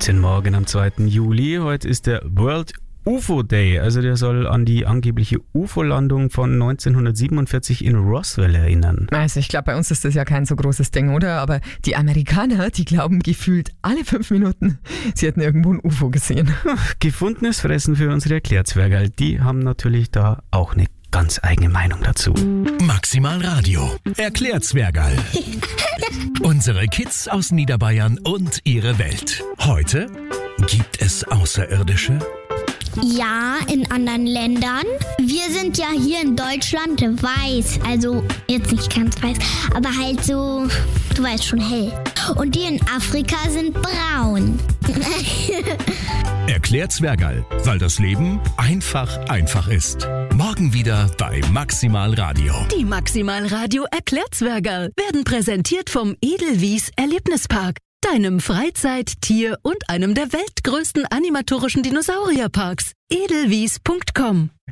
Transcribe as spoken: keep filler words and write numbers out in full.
Guten Morgen am zweiten Juli. Heute ist der World U F O Day. Also der soll an die angebliche U F O-Landung von neunzehnhundertsiebenundvierzig in Roswell erinnern. Also ich glaube, bei uns ist das ja kein so großes Ding, oder? Aber die Amerikaner, die glauben gefühlt alle fünf Minuten, sie hätten irgendwo ein U F O gesehen. Gefundenes Fressen für unsere Erklärzwergerl. Die haben natürlich da auch eine ganz eigene Meinung dazu. Maximal Radio. Erklärzwergerl. Unsere Kids aus Niederbayern und ihre Welt. Heute gibt es Außerirdische? Ja, in anderen Ländern. Wir sind ja hier in Deutschland weiß, also jetzt nicht ganz weiß, aber halt so, du weißt schon, hell. Und die in Afrika sind braun. Erklärzwergerl, weil das Leben einfach einfach ist. Morgen wieder bei Maximal Radio. Die Maximal Radio Erklärzwergerl werden präsentiert vom Edelwies Erlebnispark, deinem Freizeit-, Tier- und einem der weltgrößten animatorischen Dinosaurierparks. edelwies punkt com